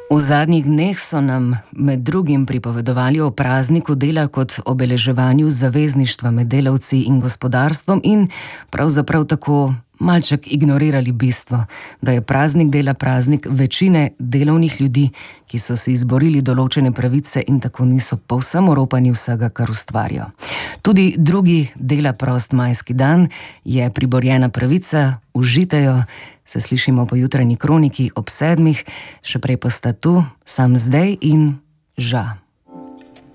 V zadnjih dneh so nam med drugim pripovedovali o prazniku dela kot obeleževanju zavezništva med delavci in gospodarstvom in pravzaprav tako malček ignorirali bistvo, da je praznik dela praznik večine delovnih ljudi, ki so si izborili določene pravice in tako niso povsem oropani vsega, kar ustvarijo. Tudi drugi dela prost majski dan je priborjena pravica, užitejo. Se slišimo po jutranji kroniki ob 7, še prej pa sta tu Sam zdaj in Ža.